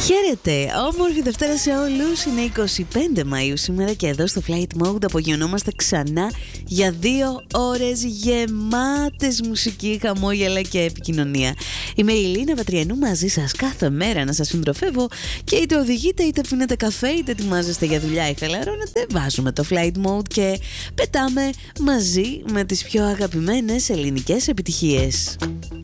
Χαίρετε, όμορφη Δευτέρα σε όλους. Είναι 25 Μαΐου σήμερα και εδώ στο Flight Mode απογειωνόμαστε ξανά για 2 ώρες γεμάτες μουσική, χαμόγελα και επικοινωνία. Είμαι η Ελίνα Βατριανού, μαζί σας κάθε μέρα να σας συντροφεύω και είτε οδηγείτε, είτε πίνετε καφέ, είτε ετοιμάζεστε για δουλειά ή χαλαρώνετε, βάζουμε το Flight Mode και πετάμε μαζί με τις πιο αγαπημένες ελληνικές επιτυχίες.